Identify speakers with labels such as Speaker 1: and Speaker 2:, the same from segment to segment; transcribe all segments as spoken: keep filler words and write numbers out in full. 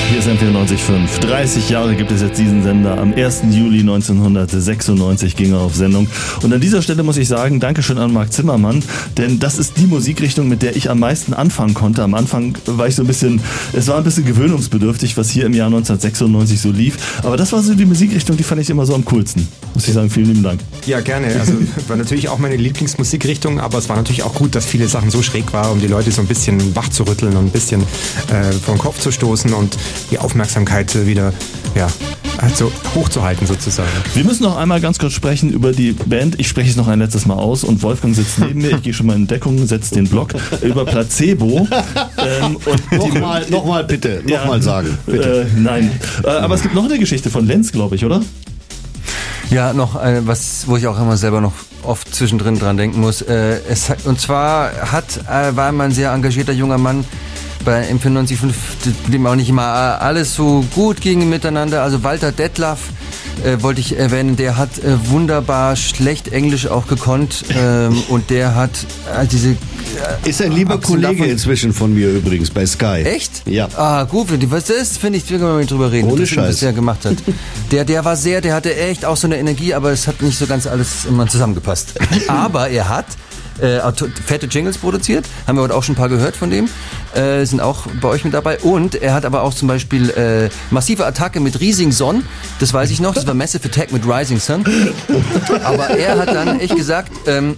Speaker 1: Hier ist M vierundneunzig Komma fünf. dreißig Jahre gibt es jetzt diesen Sender. Am ersten Juli neunzehnhundertsechsundneunzig ging er auf Sendung. Und an dieser Stelle muss ich sagen, Dankeschön an Marc Zimmermann, denn das ist die Musikrichtung, mit der ich am meisten anfangen konnte. Am Anfang war ich so ein bisschen, es war ein bisschen gewöhnungsbedürftig, was hier im Jahr neunzehnhundertsechsundneunzig so lief. Aber das war so die Musikrichtung, die fand ich immer so am coolsten. Muss ich sagen, vielen lieben Dank.
Speaker 2: Ja, gerne. Also war natürlich auch meine Lieblingsmusikrichtung, aber es war natürlich auch gut, dass viele Sachen so schräg waren, um die Leute so ein bisschen wach zu rütteln und ein bisschen äh, vom Kopf zu stoßen und die Aufmerksamkeit wieder, ja, also hochzuhalten sozusagen.
Speaker 1: Wir müssen noch einmal ganz kurz sprechen über die Band. Ich spreche es noch ein letztes Mal aus und Wolfgang sitzt neben mir. Ich gehe schon mal in Deckung, setze den Block über Placebo. Ähm,
Speaker 3: Nochmal noch mal bitte,
Speaker 1: ja,
Speaker 3: nochmal sagen. Bitte.
Speaker 1: Äh, nein. Äh, aber es gibt noch eine Geschichte von Lenz, glaube ich, oder?
Speaker 4: Ja, noch äh, was, wo ich auch immer selber noch oft zwischendrin dran denken muss. Äh, es hat, und zwar hat, äh, war immer ein sehr engagierter junger Mann bei M vierundneunzig Komma fünf, dem auch nicht immer alles so gut ging miteinander. Also Walter Detlaff äh, wollte ich erwähnen, der hat äh, wunderbar schlecht Englisch auch gekonnt ähm, und der hat äh, diese... Äh,
Speaker 3: ist ein lieber Kollege davon, inzwischen von mir übrigens bei Sky.
Speaker 4: Echt?
Speaker 3: Ja.
Speaker 4: Ah, gut, was das finde ich, wir können mal drüber reden.
Speaker 3: Ohne
Speaker 4: das,
Speaker 3: Scheiß.
Speaker 4: Was der gemacht hat. Der, der war sehr, der hatte echt auch so eine Energie, aber es hat nicht so ganz alles immer zusammengepasst. Aber er hat Äh, fette Jingles produziert, haben wir heute auch schon ein paar gehört von dem, äh, sind auch bei euch mit dabei und er hat aber auch zum Beispiel äh, Massive Attacke mit Rising Sun, das weiß ich noch, das war Massive Attack mit Rising Sun, aber er hat dann echt gesagt, ähm,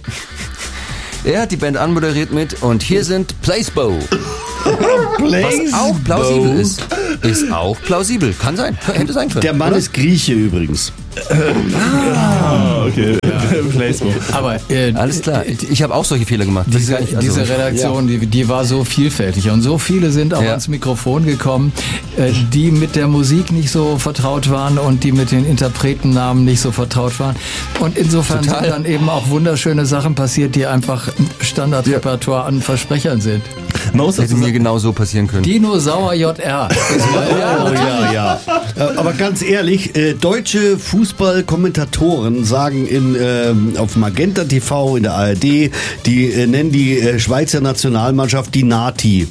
Speaker 4: er hat die Band anmoderiert mit und hier sind Placebo. Was auch plausibel ist. Ist auch plausibel. Kann sein. Hätte sein können.
Speaker 3: Der Mann
Speaker 4: oder?
Speaker 3: Ist Grieche übrigens.
Speaker 1: Ah, okay.
Speaker 5: Ja. Aber äh,
Speaker 4: alles klar. Ich habe auch solche Fehler gemacht.
Speaker 5: Diese,
Speaker 4: also,
Speaker 5: diese Redaktion, ja. die, die war so vielfältig und so viele sind auch ja. ans Mikrofon gekommen, äh, die mit der Musik nicht so vertraut waren und die mit den Interpretennamen nicht so vertraut waren. Und insofern Total. sind dann eben auch wunderschöne Sachen passiert, die einfach Standardrepertoire ja. an Versprechern sind.
Speaker 4: Das hätte mir genau so passieren können.
Speaker 5: Dinosaur J R.
Speaker 3: ja, ja, ja. Aber ganz ehrlich, äh, deutsche Fußballkommentatoren sagen in, äh, auf Magenta T V, in der A R D, die äh, nennen die äh, Schweizer Nationalmannschaft die Nati.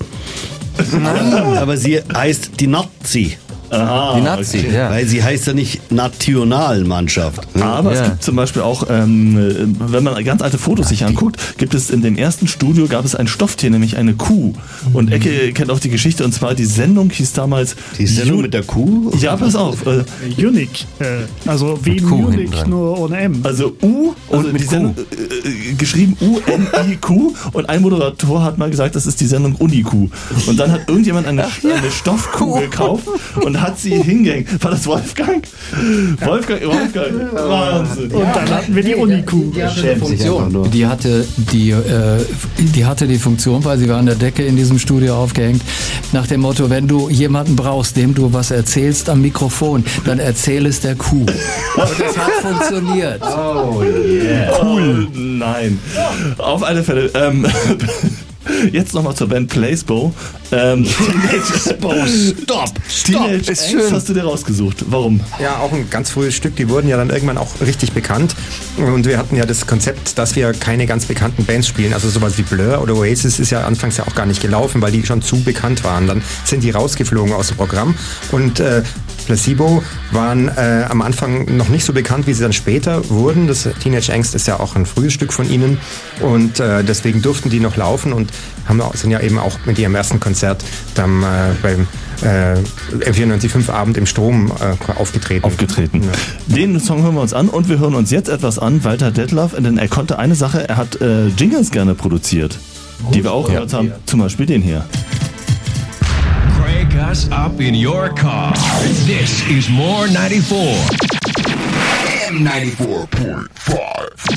Speaker 3: aber, aber sie heißt die Nazi.
Speaker 1: Aha,
Speaker 4: die Nazi,
Speaker 3: okay.
Speaker 4: ja.
Speaker 3: Weil sie heißt ja nicht Nationalmannschaft. Ne?
Speaker 1: Aber
Speaker 4: ja.
Speaker 1: es gibt zum Beispiel auch, ähm, wenn man ganz alte Fotos sich anguckt, gibt es in dem ersten Studio gab es ein Stofftier, nämlich eine Kuh. Und Ecke kennt auch die Geschichte, und zwar die Sendung hieß damals...
Speaker 3: Die Sendung
Speaker 1: Ju-
Speaker 3: mit der Kuh?
Speaker 1: Ja, pass auf. Äh,
Speaker 6: Unique. Äh, also wie Munich, nur ohne M.
Speaker 1: Also U, also
Speaker 4: und mit
Speaker 1: die Sendung, äh, geschrieben U N I Q, und ein Moderator hat mal gesagt, das ist die Sendung Uniku. Und dann hat irgendjemand eine, eine Stoffkuh gekauft und hat sie hingehängt. War das Wolfgang? Wolfgang, Wolfgang. Wahnsinn.
Speaker 6: Und dann hatten wir die Uniku.
Speaker 5: Die hatte die Funktion. Die hatte die, äh, die hatte die Funktion, weil sie war an der Decke in diesem Studio aufgehängt, nach dem Motto, wenn du jemanden brauchst, dem du was erzählst am Mikrofon, dann erzähl es der Kuh. Und das hat funktioniert.
Speaker 1: Oh yeah. Cool. Oh, nein. Auf alle Fälle. Ähm, Jetzt nochmal zur Band Placebo. Ähm, Teenage,
Speaker 3: Stop!
Speaker 1: Teenage
Speaker 4: Ist
Speaker 1: Angst
Speaker 4: schön.
Speaker 1: hast du dir rausgesucht. Warum?
Speaker 2: Ja, auch ein ganz frühes Stück. Die wurden ja dann irgendwann auch richtig bekannt. Und wir hatten ja das Konzept, dass wir keine ganz bekannten Bands spielen. Also sowas wie Blur oder Oasis ist ja anfangs ja auch gar nicht gelaufen, weil die schon zu bekannt waren. Dann sind die rausgeflogen aus dem Programm. Und äh, Placebo waren äh, am Anfang noch nicht so bekannt, wie sie dann später wurden. Das Teenage Angst ist ja auch ein frühes Stück von ihnen. Und äh, deswegen durften die noch laufen und haben, sind ja eben auch mit ihrem ersten Konzert dann äh, beim äh, M vierundneunzig Komma fünf Abend im Strom äh, aufgetreten.
Speaker 1: Aufgetreten.
Speaker 2: Ja.
Speaker 1: Den Song hören wir uns an, und wir hören uns jetzt etwas an, Walter Detlaff, denn er konnte eine Sache, er hat äh, Jingles gerne produziert, die wir auch
Speaker 4: Ja.
Speaker 1: gehört haben, zum Beispiel den hier.
Speaker 7: Crank us up in your car. This is More ninety-four. M ninety-four point five.